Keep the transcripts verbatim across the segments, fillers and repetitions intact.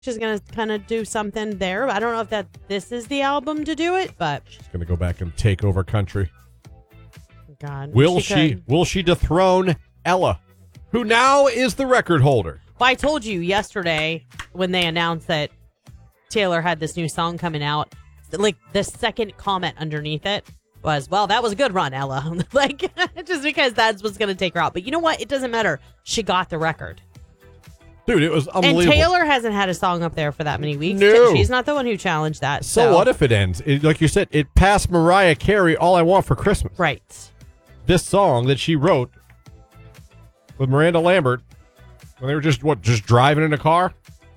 She's going to kind of do something there. I don't know if that this is the album to do it, but she's going to go back and take over country. God. Will she, she will she dethrone Ella, who now is the record holder? Well, I told you yesterday when they announced that Taylor had this new song coming out, like the second comment underneath it was, well, that was a good run, Ella. Like, just because that's what's going to take her out. But you know what? It doesn't matter. She got the record. Dude, it was unbelievable. And Taylor hasn't had a song up there for that many weeks. No. She's not the one who challenged that. So, so. what if it ends? It, like you said, it passed Mariah Carey, All I Want for Christmas. Right. This song that she wrote with Miranda Lambert when they were just, what, just driving in a car?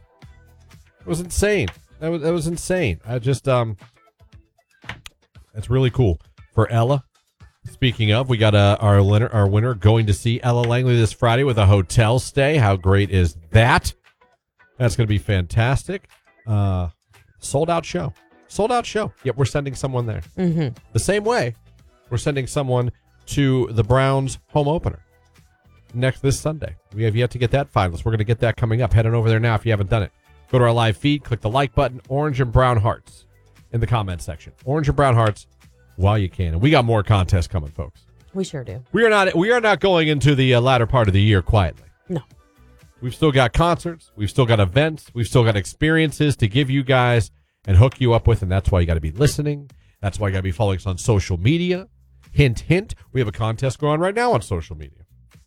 It was insane. That was, that was insane. I just, um, that's really cool. For Ella, speaking of, we got uh, our, winner, our winner going to see Ella Langley this Friday with a hotel stay. How great is that? That's going to be fantastic. Uh, sold out show. Sold out show. Yep, we're sending someone there. Mm-hmm. The same way we're sending someone to the Browns home opener next this Sunday. We have yet to get that finalist. We're going to get that coming up. Head on over there now if you haven't done it. Go to our live feed, click the like button, orange and brown hearts in the comment section. Orange and brown hearts while you can. And we got more contests coming, folks. We sure do. We are not we are not going into the uh, latter part of the year quietly. No. We've still got concerts. We've still got events. We've still got experiences to give you guys and hook you up with. And that's why you got to be listening. That's why you got to be following us on social media. Hint, hint. We have a contest going on right now on social media.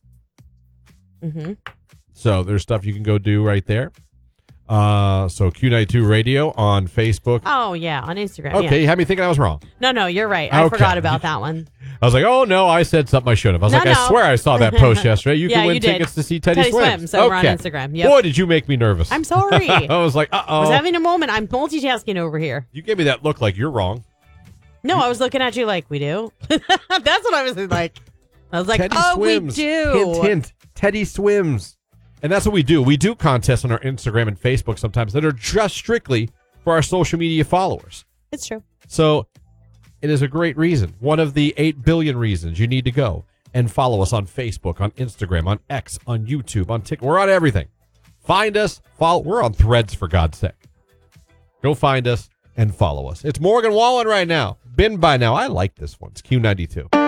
Mm-hmm. So there's stuff you can go do right there. Uh, so Q ninety-two Radio on Facebook. Oh, yeah, on Instagram. Okay, yeah. you had me thinking I was wrong. No, no, you're right. I Okay. forgot about that one. I was like, oh, no, I said something I should have. I was No, like, no. I swear I saw that post yesterday. You Yeah, can win you did. tickets to see Teddy, Teddy Swims. Swims over on Okay. Instagram. Yep. Boy, did you make me nervous. I'm sorry. I was like, uh-oh. I was having a moment. I'm multitasking over here. You gave me that look like you're wrong. No, I was looking at you like, we do? That's what I was like. I was like, Teddy oh, Swims. we do. Hint, hint. Teddy Swims. And that's what we do. We do contests on our Instagram and Facebook sometimes that are just strictly for our social media followers. It's true. So it is a great reason. One of the eight billion reasons you need to go and follow us on Facebook, on Instagram, on X, on YouTube, on TikTok. We're on everything. Find us. Follow. We're on Threads, for God's sake. Go find us and follow us. It's Morgan Wallen right now. Been by now. I like this one. It's Q ninety-two.